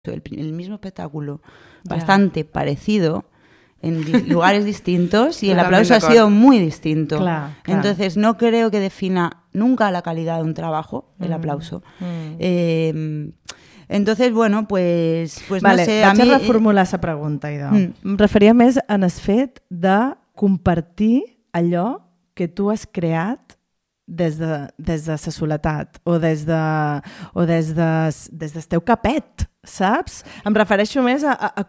el mismo espectáculo bastante parecido en lugares distintos y el aplauso ha sido muy distinto. Clar. Entonces no creo que defina nunca la calidad de un trabajo, el aplauso. Entonces, bueno, pues vale, no sé... Vaig a reformular la pregunta, Ida. Em referia més en el fet de compartir allò que tu has creat des de la soledat o des del teu capet, saps? Em refereixo més a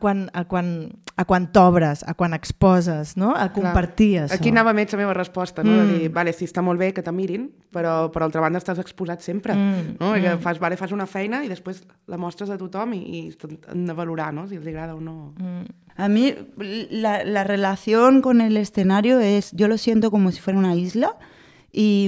quan t'obres, a quan exposes, no? A compartir això. Aquí anava més la meva resposta, no? De dir, vale, sí, està molt bé que te mirin, però per altra banda estàs exposat sempre, no? Que fas una feina i després la mostres a tothom i han de valorar, no? Si els agrada o no. A mí la relación con el escenario es, yo lo siento como si fuera una isla y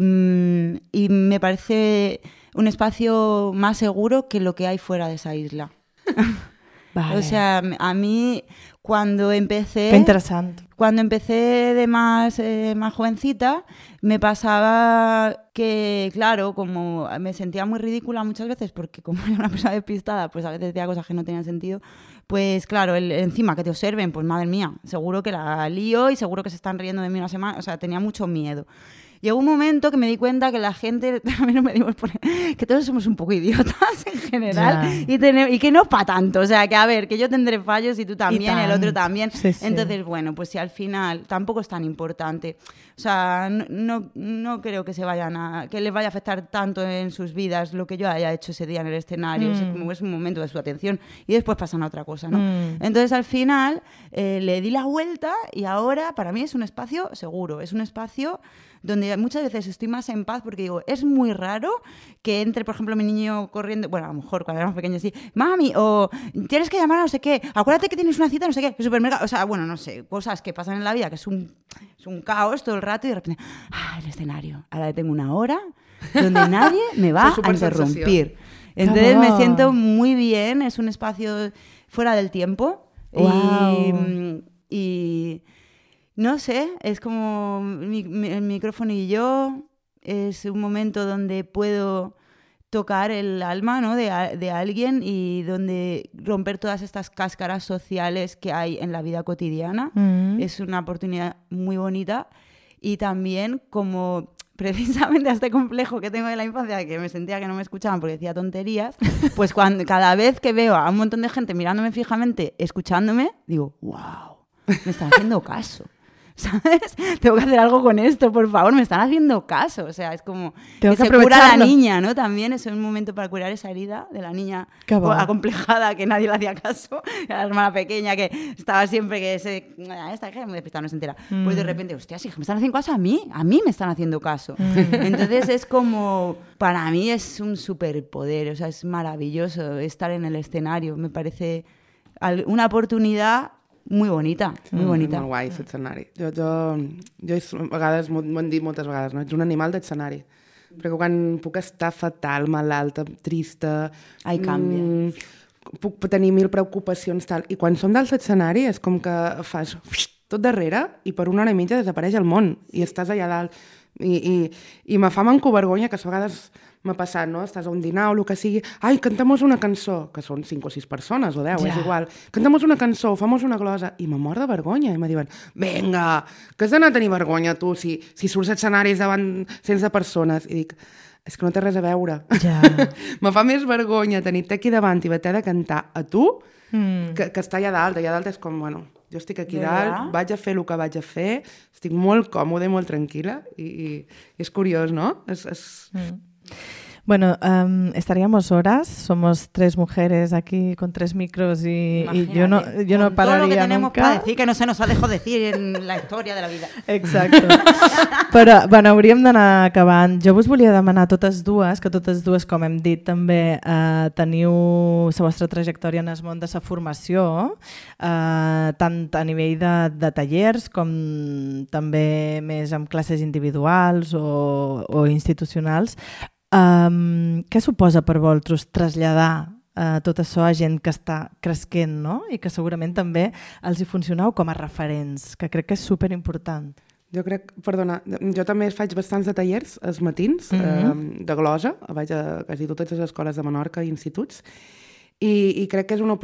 me parece un espacio más seguro que lo que hay fuera de esa isla. Vale. O sea, a mí cuando empecé... Qué interesante. Cuando empecé de más jovencita, me pasaba que, claro, como me sentía muy ridícula muchas veces, porque como era una persona despistada, pues a veces decía cosas que no tenían sentido, pues claro, encima que te observen, pues madre mía, seguro que la lío y seguro que se están riendo de mí una semana, o sea, tenía mucho miedo. Llegó un momento que me di cuenta que la gente, también me dimos que todos somos un poco idiotas en general y que no es para tanto, o sea, que a ver, que yo tendré fallos y tú también, el otro también. Sí. Entonces, bueno, pues si al final tampoco es tan importante, o sea, no creo que que les vaya a afectar tanto en sus vidas lo que yo haya hecho ese día en el escenario, o sea, como es un momento de su atención y después pasan a otra cosa, ¿no? Entonces, al final, le di la vuelta y ahora para mí es un espacio seguro, es un espacio donde muchas veces estoy más en paz porque digo, es muy raro que entre, por ejemplo, mi niño corriendo, bueno, a lo mejor cuando éramos pequeños así, mami, o tienes que llamar a no sé qué, acuérdate que tienes una cita, no sé qué, el supermercado, o sea, bueno, no sé, cosas que pasan en la vida, que es un caos todo el rato y de repente, el escenario, ahora tengo una hora donde nadie me va a interrumpir. Entonces me siento muy bien, es un espacio fuera del tiempo. Wow. Y no sé, es como el micrófono y yo, es un momento donde puedo tocar el alma, ¿no? de alguien y donde romper todas estas cáscaras sociales que hay en la vida cotidiana. Es una oportunidad muy bonita y también como precisamente a este complejo que tengo de la infancia, que me sentía que no me escuchaban porque decía tonterías, pues cada vez que veo a un montón de gente mirándome fijamente, escuchándome, digo, wow, me están haciendo caso. ¿Sabes? Tengo que hacer algo con esto, por favor, me están haciendo caso. O sea, es como que se cura la niña, ¿no? También es un momento para curar esa herida de la niña acomplejada, que nadie le hacía caso, la hermana pequeña que estaba siempre que esta hija es muy despistada, no se entera. Pues de repente, hostia, sí, me están haciendo caso a mí me están haciendo caso. Entonces es como, para mí es un superpoder, o sea, es maravilloso estar en el escenario, me parece una oportunidad muy bonita, muy bonita. Molt guai, l'escenari. Jo a vegades, m'ho han dit moltes vegades, no? Ets un animal d'escenari. Perquè quan puc estar fatal, malalta, trista... Ai, canvia. Puc tenir 1000 preocupacions, tal. I quan som dalt l'escenari és com que fas tot darrere i per una hora i mitja desapareix el món i estàs allà dalt. I me fa mancovergonya que a vegades m'ha passat, no? Estàs a un dinar o el que sigui, ai, cantamos una cançó, que són 5 o 6 persones o 10, és igual, cantamos una cançó, famos una glosa, i me mor de vergonya, i me diuen, vinga, que has d'anar a tenir vergonya tu si surts a escenaris davant sense persones, i dic, és que no té res a veure. Me fa més vergonya tenir-te aquí davant i haver de cantar a tu que estar allà dalt és com, bueno, jo estic aquí dalt, vaig a fer el que vaig a fer, estic molt còmode, molt tranquil·la i és curiós, no? Bueno, estaríamos horas, somos 3 mujeres aquí con 3 micros y yo no pararía todo lo que tenemos nunca. Para decir que no se nos ha dejado decir en la història de la vida. Exacte. Però, bueno, hauríem d'anar acabant. Jo vos volia demanar totes dues, que totes dues, com hem dit, també teniu la vostra trajectòria en el món de la formació, tant a nivell de tallers com també més amb classes individuals o institucionals. Què suposa per vosaltres traslladar tot això a gent que està cresquent, no? I que segurament també els hi funcioneu com a referents, que crec que és superimportant. Jo també faig bastants de tallers als matins, de glosa, vaig a quasi totes les escoles de Menorca i instituts, i crec que és una